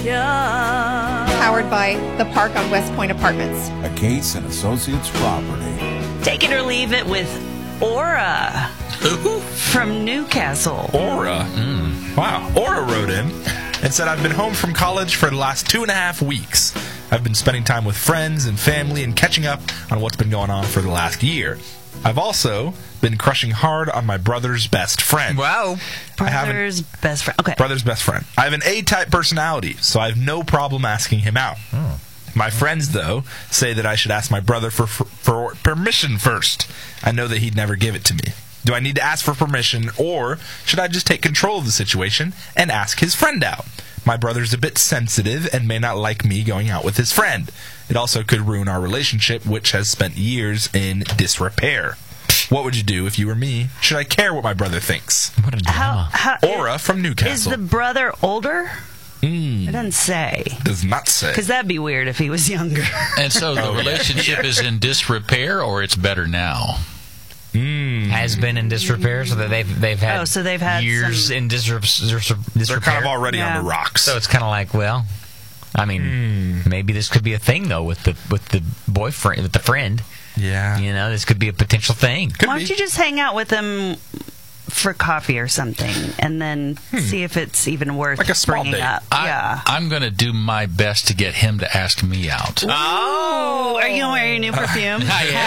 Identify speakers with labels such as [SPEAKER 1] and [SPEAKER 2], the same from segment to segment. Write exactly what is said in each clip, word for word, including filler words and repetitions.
[SPEAKER 1] Yeah.
[SPEAKER 2] Powered by The Park on West Point Apartments.
[SPEAKER 3] A Case and Associates property.
[SPEAKER 1] Take it or leave it with Aura
[SPEAKER 4] Who?
[SPEAKER 1] from Newcastle.
[SPEAKER 4] Aura. Mm. Wow. Aura wrote in and said, I've been home from college for the last two and a half weeks. I've been spending time with friends and family and catching up on what's been going on for the last year. I've also been crushing hard on my brother's best friend.
[SPEAKER 5] Wow.
[SPEAKER 1] Brother's best friend. Okay.
[SPEAKER 4] Brother's best friend. I have an A-type personality, so I have no problem asking him out. Oh. My friends, though, say that I should ask my brother for, for for permission first. I know that he'd never give it to me. Do I need to ask for permission, or should I just take control of the situation and ask his friend out? My brother's a bit sensitive and may not like me going out with his friend. It also could ruin our relationship, which has spent years in disrepair. What would you do if you were me? Should I care what my brother thinks?
[SPEAKER 5] What a drama.
[SPEAKER 1] How, how,
[SPEAKER 4] Aura from Newcastle.
[SPEAKER 1] Is the brother older?
[SPEAKER 4] Mm.
[SPEAKER 1] It doesn't say.
[SPEAKER 4] Does not say.
[SPEAKER 1] Because that'd be weird if he was younger.
[SPEAKER 6] And so the relationship is in disrepair, or it's better now?
[SPEAKER 4] Mm.
[SPEAKER 5] Has been in disrepair, so that they've they've had,
[SPEAKER 1] Oh, so they've had
[SPEAKER 5] years
[SPEAKER 1] some-
[SPEAKER 5] in disre- disre- disrepair.
[SPEAKER 4] They're kind of already
[SPEAKER 1] Yeah.
[SPEAKER 4] on the rocks.
[SPEAKER 5] So it's kind of like, well, I mean,
[SPEAKER 4] Mm.
[SPEAKER 5] maybe this could be a thing though with the with the boyfriend, with the friend.
[SPEAKER 4] Yeah.
[SPEAKER 5] You know, this could be a potential thing.
[SPEAKER 4] Could
[SPEAKER 1] Why
[SPEAKER 4] be.
[SPEAKER 1] don't you just hang out with him for coffee or something, and then see if it's even worth
[SPEAKER 4] Like a small
[SPEAKER 1] bringing
[SPEAKER 4] date.
[SPEAKER 1] up?
[SPEAKER 6] I,
[SPEAKER 1] yeah.
[SPEAKER 6] I'm going to do my best to get him to ask me out.
[SPEAKER 1] Oh, are you gonna wear your new perfume?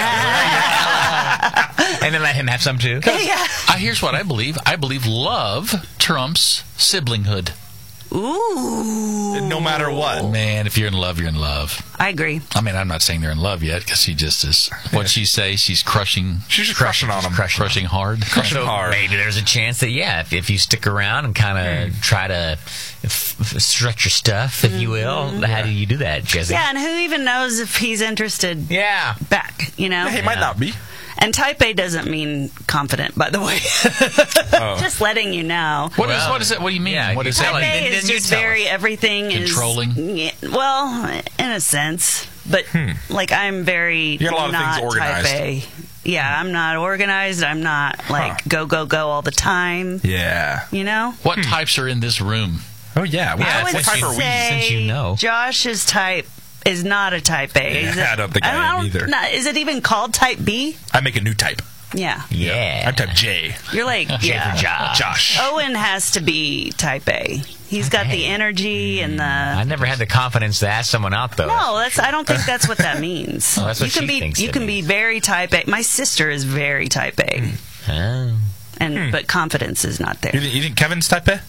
[SPEAKER 5] And then let him have some too.
[SPEAKER 1] Yeah.
[SPEAKER 6] I, here's what I believe. I believe love trumps siblinghood.
[SPEAKER 1] Ooh.
[SPEAKER 4] No matter what.
[SPEAKER 6] Man, if you're in love, you're in love.
[SPEAKER 1] I agree.
[SPEAKER 6] I mean, I'm not saying they're in love yet, because she just is. What'd she say? She's crushing.
[SPEAKER 4] She's just crushing on him.
[SPEAKER 5] Crushing.
[SPEAKER 6] Crushing hard.
[SPEAKER 4] Crushing
[SPEAKER 5] So
[SPEAKER 4] hard.
[SPEAKER 5] maybe there's a chance that, yeah, if, if you stick around and kind of try to f- f- stretch your stuff, if you will, how do you do that, Jesse?
[SPEAKER 1] Yeah, and who even knows if he's interested
[SPEAKER 5] Yeah.
[SPEAKER 1] back, you know?
[SPEAKER 4] He might not be.
[SPEAKER 1] And type A doesn't mean confident, by the way.
[SPEAKER 4] Oh.
[SPEAKER 1] Just letting you know.
[SPEAKER 6] What is
[SPEAKER 5] Well,
[SPEAKER 6] what is it? What do you mean?
[SPEAKER 5] yeah,
[SPEAKER 6] what
[SPEAKER 5] you
[SPEAKER 6] is
[SPEAKER 5] tell
[SPEAKER 6] that?
[SPEAKER 1] Type
[SPEAKER 5] Then-
[SPEAKER 1] A
[SPEAKER 5] then
[SPEAKER 1] is
[SPEAKER 5] you
[SPEAKER 1] just
[SPEAKER 5] tell
[SPEAKER 1] very, everything
[SPEAKER 6] Controlling?
[SPEAKER 1] is... Yeah, well, in a sense. But, like, I'm very
[SPEAKER 4] You got a lot of
[SPEAKER 1] not
[SPEAKER 4] things organized.
[SPEAKER 1] type A. Yeah, I'm not organized. I'm not, like,
[SPEAKER 4] Huh.
[SPEAKER 1] go, go, go all the time.
[SPEAKER 4] Yeah.
[SPEAKER 1] You know?
[SPEAKER 6] What types are in this room?
[SPEAKER 4] Oh, yeah. What,
[SPEAKER 1] I
[SPEAKER 4] what
[SPEAKER 1] would
[SPEAKER 4] type are we?
[SPEAKER 1] say
[SPEAKER 5] Since you know.
[SPEAKER 1] Josh's type is not a type A.
[SPEAKER 4] Yeah,
[SPEAKER 1] Is it-
[SPEAKER 4] I don't think I am
[SPEAKER 1] don't-
[SPEAKER 4] either.
[SPEAKER 1] not- is it even called type B?
[SPEAKER 4] I make a new type.
[SPEAKER 1] Yeah.
[SPEAKER 5] Yeah.
[SPEAKER 4] I'm type J.
[SPEAKER 1] You're like,
[SPEAKER 5] J
[SPEAKER 1] yeah.
[SPEAKER 5] for Josh.
[SPEAKER 4] Josh.
[SPEAKER 1] Owen has to be type A. He's got the
[SPEAKER 5] A.
[SPEAKER 1] energy and the...
[SPEAKER 5] I never had the confidence to ask someone out, though.
[SPEAKER 1] No, that's. I don't think that's what that means.
[SPEAKER 5] Well, that's what
[SPEAKER 1] you can
[SPEAKER 5] she
[SPEAKER 1] be.
[SPEAKER 5] thinks
[SPEAKER 1] You
[SPEAKER 5] it
[SPEAKER 1] can be
[SPEAKER 5] means.
[SPEAKER 1] very type A. My sister is very type A,
[SPEAKER 5] Oh.
[SPEAKER 1] and but confidence is not there.
[SPEAKER 4] You think, you think Kevin's type A?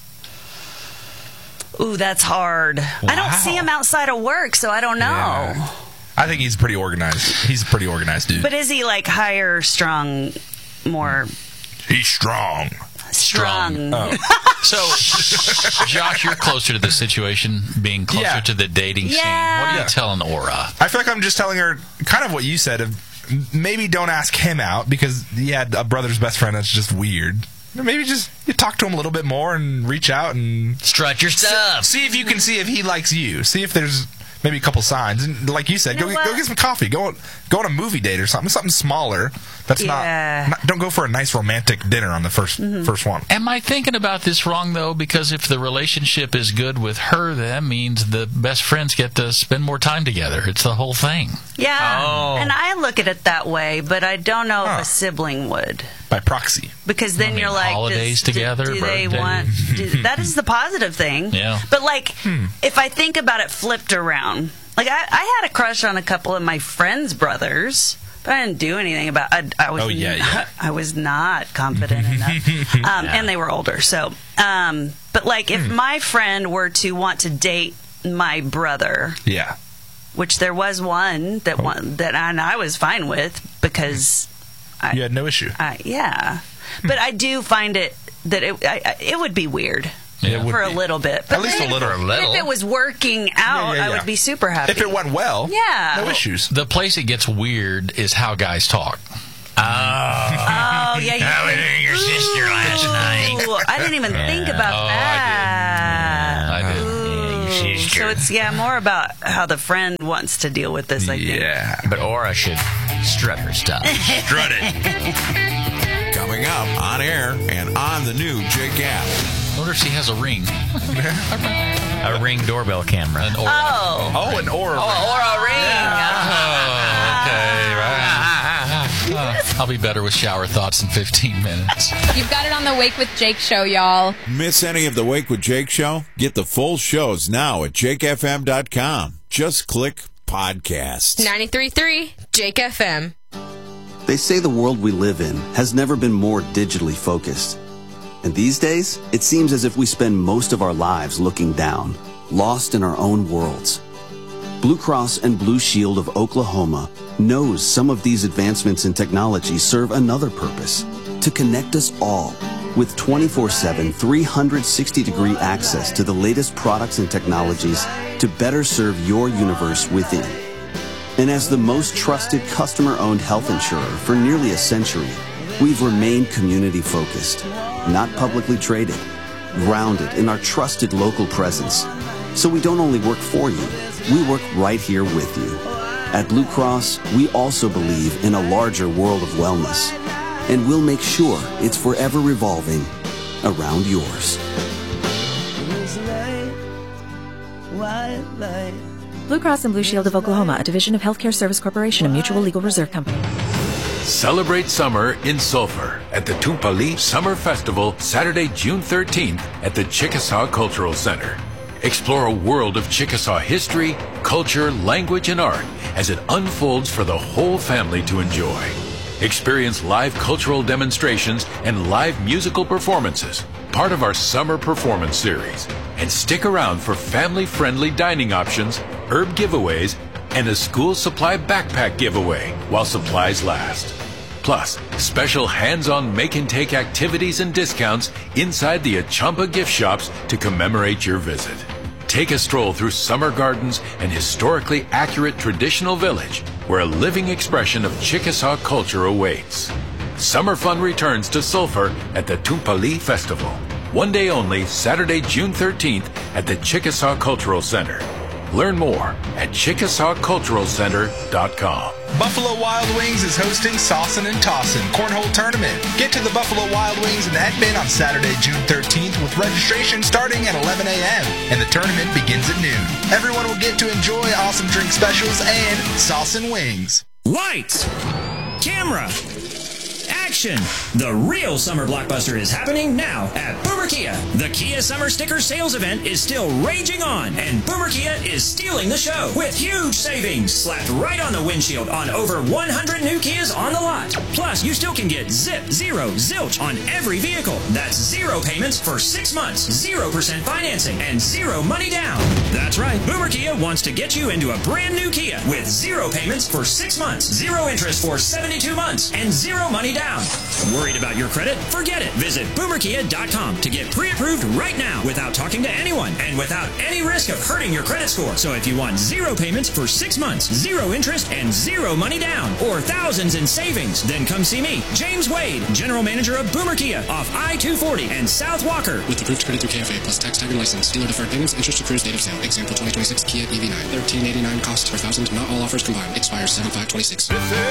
[SPEAKER 1] Ooh, that's hard. I don't see him outside of work, so I don't know.
[SPEAKER 4] Yeah. I think he's pretty organized. He's a pretty organized dude.
[SPEAKER 1] But is he like higher strung, more
[SPEAKER 4] He's strong.
[SPEAKER 1] strung?
[SPEAKER 4] Oh.
[SPEAKER 6] So, Josh, you're closer to the situation, being closer
[SPEAKER 4] Yeah.
[SPEAKER 6] to the dating scene.
[SPEAKER 1] Yeah.
[SPEAKER 6] What are
[SPEAKER 4] Yeah.
[SPEAKER 6] you telling Aura?
[SPEAKER 4] I feel like I'm just telling her kind of what you said. Of maybe don't ask him out because he had a brother's best friend. That's just weird. Maybe just you talk to him a little bit more and reach out and
[SPEAKER 5] Strut your stuff.
[SPEAKER 4] see if you can see if he likes you. See if there's maybe a couple signs. And like you said,
[SPEAKER 1] You know
[SPEAKER 4] go,
[SPEAKER 1] what?
[SPEAKER 4] go get some coffee. Go go on a movie date or something. Something smaller. That's
[SPEAKER 1] Yeah.
[SPEAKER 4] not, not. Don't go for a nice romantic dinner on the 1st
[SPEAKER 1] Mm-hmm.
[SPEAKER 4] first one.
[SPEAKER 6] Am I thinking about this wrong, though? Because if the relationship is good with her, that means the best friends get to spend more time together. It's the whole thing.
[SPEAKER 1] Yeah,
[SPEAKER 5] Oh.
[SPEAKER 1] and I look at it that way, but I don't know
[SPEAKER 4] Huh.
[SPEAKER 1] if a sibling would.
[SPEAKER 4] By proxy.
[SPEAKER 1] Because then
[SPEAKER 6] I mean,
[SPEAKER 1] you're like,
[SPEAKER 6] holidays
[SPEAKER 1] does- do-
[SPEAKER 6] together,
[SPEAKER 1] Do, they
[SPEAKER 6] birthday.
[SPEAKER 1] want? Do, that is the positive thing.
[SPEAKER 6] Yeah.
[SPEAKER 1] But like,
[SPEAKER 4] Hmm.
[SPEAKER 1] if I think about it flipped around, like I, I had a crush on a couple of my friends' brothers, but I didn't do anything about. I, I was.
[SPEAKER 4] Oh, yeah,
[SPEAKER 1] n-
[SPEAKER 4] yeah.
[SPEAKER 1] I was not confident enough, um, and they were older. So, um, but like, if
[SPEAKER 4] Hmm.
[SPEAKER 1] my friend were to want to date my brother,
[SPEAKER 4] Yeah.
[SPEAKER 1] which there was one that one that I, and I was fine with because. I,
[SPEAKER 4] You had no issue.
[SPEAKER 1] uh, yeah, but I do find it that it I, I- it would be weird
[SPEAKER 4] It would
[SPEAKER 1] for a
[SPEAKER 4] be.
[SPEAKER 1] little bit. But
[SPEAKER 4] At least
[SPEAKER 1] then
[SPEAKER 4] a little.
[SPEAKER 1] If,
[SPEAKER 5] A little.
[SPEAKER 1] if it was working out,
[SPEAKER 4] Yeah, yeah,
[SPEAKER 1] I
[SPEAKER 4] yeah.
[SPEAKER 1] would be super happy.
[SPEAKER 4] If it went well,
[SPEAKER 1] Yeah.
[SPEAKER 4] no issues.
[SPEAKER 6] The place it gets weird is how guys talk.
[SPEAKER 5] Oh.
[SPEAKER 1] oh yeah, you
[SPEAKER 5] How
[SPEAKER 1] can-
[SPEAKER 5] was your sister last night?
[SPEAKER 1] Ooh, I didn't even think about
[SPEAKER 6] Oh, I
[SPEAKER 1] that.
[SPEAKER 6] I did.
[SPEAKER 5] Yeah, your sister.
[SPEAKER 1] So it's yeah more about how the friend wants to deal with this. I think.
[SPEAKER 4] Yeah.
[SPEAKER 5] But Aura should strut her stuff.
[SPEAKER 4] Strut it.
[SPEAKER 3] Coming up on air and on the new Jake app.
[SPEAKER 6] I wonder if she has a ring.
[SPEAKER 5] A A Ring doorbell camera.
[SPEAKER 6] An Aura.
[SPEAKER 1] Oh.
[SPEAKER 4] Oh, an Aura.
[SPEAKER 1] Oh, Aura Ring.
[SPEAKER 6] Oh, okay, right. Uh, I'll be better with shower thoughts in fifteen minutes.
[SPEAKER 2] You've got it on the Wake with Jake show, y'all.
[SPEAKER 3] Miss any of the Wake with Jake show? Get the full shows now at jake f m dot com. Just click podcasts.
[SPEAKER 7] ninety-three point three Jake F M.
[SPEAKER 8] They say the world we live in has never been more digitally focused. And these days, it seems as if we spend most of our lives looking down, lost in our own worlds. Blue Cross and Blue Shield of Oklahoma knows some of these advancements in technology serve another purpose, to connect us all with twenty-four seven, three hundred sixty degree access to the latest products and technologies to better serve your universe within. And as the most trusted customer-owned health insurer for nearly a century, we've remained community-focused, not publicly traded, grounded in our trusted local presence. So we don't only work for you, we work right here with you. At Blue Cross, we also believe in a larger world of wellness, and we'll make sure it's forever revolving around yours.
[SPEAKER 9] Blue Cross and Blue Shield of Oklahoma, a division of Healthcare Service Corporation, a mutual legal reserve company.
[SPEAKER 10] Celebrate summer in Sulphur at the Tumpali Summer Festival, Saturday, June thirteenth at the Chickasaw Cultural Center. Explore a world of Chickasaw history, culture, language, and art as it unfolds for the whole family to enjoy. Experience live cultural demonstrations and live musical performances, part of our summer performance series. And stick around for family-friendly dining options, herb giveaways, and a school supply backpack giveaway while supplies last. Plus, special hands-on make-and-take activities and discounts inside the Achampa gift shops to commemorate your visit. Take a stroll through summer gardens and historically accurate traditional village where a living expression of Chickasaw culture awaits. Summer fun returns to Sulphur at the Tumpali Festival. One day only, Saturday, June thirteenth at the Chickasaw Cultural Center. Learn more at chickasaw cultural center dot com.
[SPEAKER 4] Buffalo Wild Wings is hosting Saucin' and Tossin' Cornhole Tournament. Get to the Buffalo Wild Wings in Edmond on Saturday, June thirteenth with registration starting at eleven a.m. and the tournament begins at noon. Everyone will get to enjoy awesome drink specials and Saucin' Wings.
[SPEAKER 11] Lights! Camera! Action! The real summer blockbuster is happening now at Boomer Kia. The Kia Summer Sticker Sales Event is still raging on, and Boomer Kia is stealing the show with huge savings slapped right on the windshield on over one hundred new Kias on the lot. Plus, you still can get zip, zero, zilch on every vehicle. That's zero payments for six months, zero percent financing, and zero money down. That's right, Boomer Kia wants to get you into a brand new Kia with zero payments for six months, zero interest for seventy-two months, and zero money down. Worried about your credit? Forget it. Visit boomer kia dot com to get pre-approved right now without talking to anyone and without any risk of hurting your credit score. So if you want zero payments for six months, zero interest, and zero money down, or thousands in savings, then come see me, James Wade, General Manager of Boomer Kia off I two forty and South Walker.
[SPEAKER 12] With approved credit through K F A plus tax tag and license. Dealer deferred payments, interest accrues date of sale. Example twenty twenty-six Kia E V nine. thirteen eighty-nine cost per thousand. Not all offers combined. Expires seven five twenty-six.